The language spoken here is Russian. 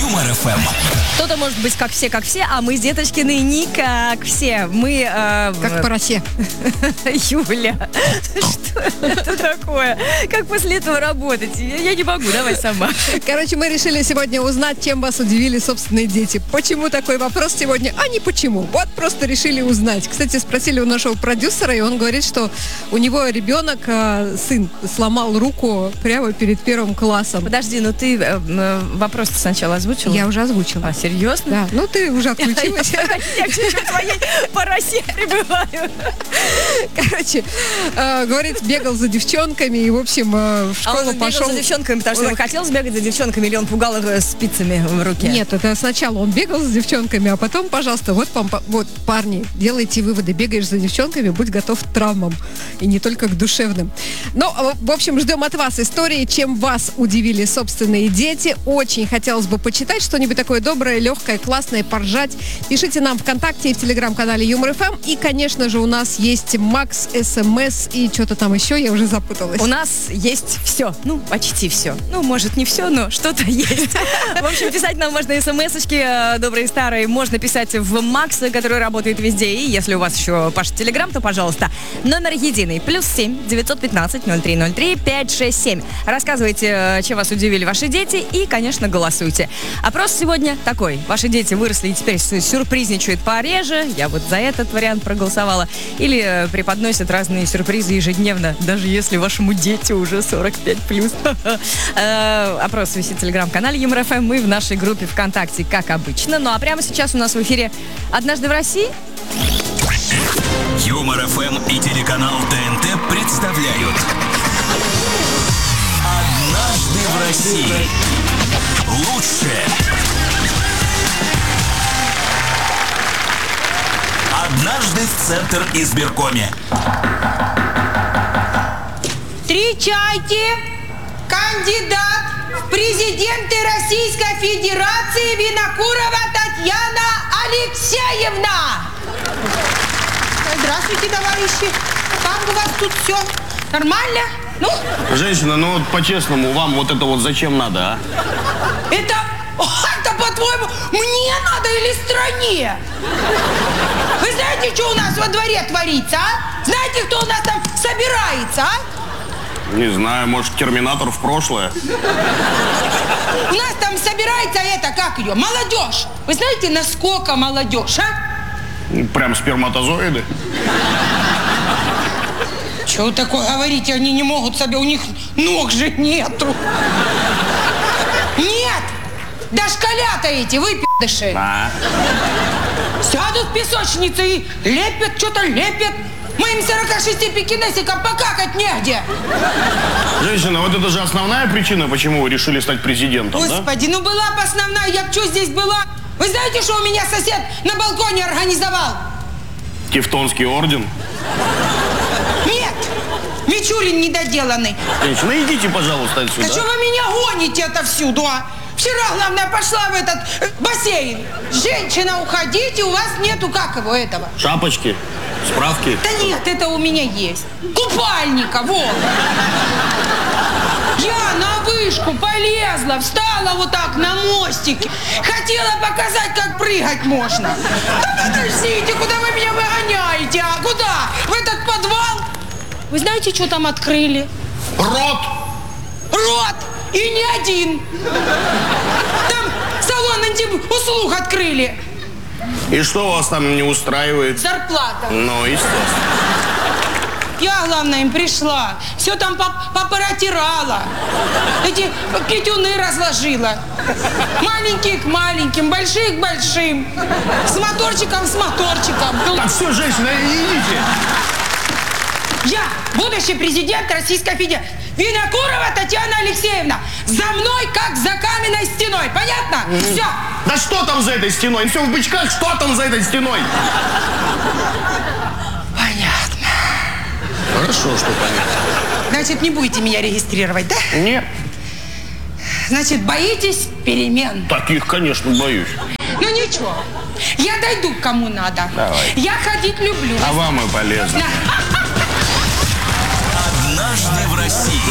Юмор ФМ. Кто-то может быть как все, а мы с Деточкиной не как все. Мы... Как по росе. Юля, что это такое? Как после этого работать? Я не могу, давай сама. Короче, мы решили сегодня узнать, чем вас удивили собственные дети. Почему такой вопрос сегодня, а не почему. Вот просто решили узнать. Кстати, спросили у нашего продюсера, и он говорит, что у него ребенок, сын, сломал руку прямо перед первым классом. Подожди, ну ты вопрос-то сначала озвучила? Я уже озвучила. А, серьезно? Да, ну ты уже отключилась. Я чуть-чуть в твоей поросе пребываю. Короче, говорит, бегал за девчонками и, в общем, в школу пошел. За девчонками, потому что он хотел сбегать за девчонками, или он пугал их спицами в руке? Нет, это сначала он бегал за девчонками, а потом, пожалуйста, вот парни, делайте выводы, бегаешь за девчонками, будь готов к травмам, и не только к душевным. Ну, в общем, ждем от вас истории, чем вас удивили собственные дети. Очень хотелось бы почитать что-нибудь такое доброе, легкое, классное, поржать. Пишите нам ВКонтакте и в Телеграм-канале Юмор ФМ. И, конечно же, у нас есть Макс, СМС и что-то там еще, я уже запуталась. У нас есть все, ну, почти все. Ну, может, не все, но что-то есть. В общем, писать нам можно смс-очки добрые старые. Можно писать в Макса, который работает везде. И если у вас еще Паша Телеграм, то, пожалуйста, номер единый. +7 915 0303 567. Рассказывайте, чем вас удивили ваши дети. И, конечно, голосуйте. Опрос сегодня такой. Ваши дети выросли и теперь сюрпризничают пореже. Я вот за этот вариант проголосовала. Или преподносят разные сюрпризы ежедневно, даже если вашему дети уже 45+. Опрос висит в Телеграм-канале Юмор ФМ. Мы в нашей группе ВКонтакте, как обычно. Ну а прямо сейчас у нас в эфире «Однажды в России». Юмор ФМ и телеканал ТНТ представляют «Однажды в России». Лучшее. Однажды в Центр избиркоме. Встречайте, кандидат в президенты Российской Федерации Винокурова Татьяна Алексеевна. Здравствуйте, товарищи. Как у вас тут все? Нормально? Ну? Женщина, ну вот по-честному, вам вот это вот зачем надо, а? Это по-твоему, мне надо или стране? Вы знаете, что у нас во дворе творится, а? Знаете, кто у нас там собирается, а? Не знаю, может, терминатор в прошлое? У нас там собирается это, как ее, молодежь. Вы знаете, насколько молодежь, а? Прям сперматозоиды? Что вы такое говорите? Они не могут себе, у них ног же нету. Нет! Дошколята эти, выпи***ши. Сядут в песочнице и лепят, что-то лепят. Моим 46 пекинесикам покакать негде. Женщина, вот это же основная причина, почему вы решили стать президентом, Господи, да? ну была бы основная, я бы что здесь была? Вы знаете, что у меня сосед на балконе организовал? Тевтонский орден? Нет, Мичурин недоделанный. Женщина, идите, пожалуйста, отсюда. Да что вы меня гоните отовсюду, а? Вчера, главное, пошла в этот бассейн. Женщина, уходите, у вас нету, как его, этого? Шапочки, справки. Да нет, это у меня есть. Купальника, вот. Я на вышку полезла, встала вот так на мостике. Хотела показать, как прыгать можно. Да подождите, куда вы меня выгоняете, а? Куда? В этот подвал? Вы знаете, что там открыли? Рот! Рот! И не один. Там салон антиуслуг открыли. И что вас там не устраивает? Зарплата. Ну, естественно. Я, главное, им пришла. Все там попротирала. Эти пятюны разложила. Маленькие к маленьким, большие к большим. С моторчиком. Так, все, женщина, идите. Я будущий президент Российской Федерации. Винокурова Татьяна Алексеевна. За мной, как за каменной стеной. Понятно? Все. Да что там за этой стеной? Все в бычках, что там за этой стеной? Понятно. Хорошо, что понятно. Значит, не будете меня регистрировать, да? Нет. Значит, боитесь перемен? Таких, конечно, боюсь. Ну ничего. Я дойду к кому надо. Давай. Я ходить люблю. А вам и полезно. Да. «Однажды в России».